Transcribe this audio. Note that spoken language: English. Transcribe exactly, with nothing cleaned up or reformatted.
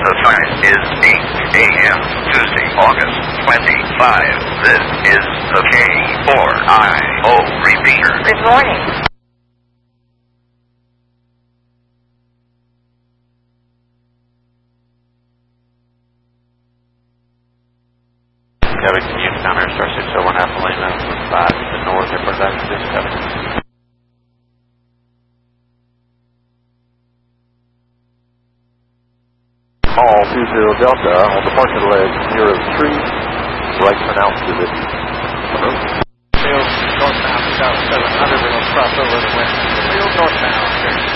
The time is eight a m Tuesday, August twenty-fifth. This is the K four I O repeater. Good morning. Kevin, can you counter star six oh one Alpha Lima with five to the north, airport access, Kevin? Call two zero Delta on the parking ledge near the tree, right turn altitude at Field northbound, south seven hundred, we're going to cross over the wind. Field northbound,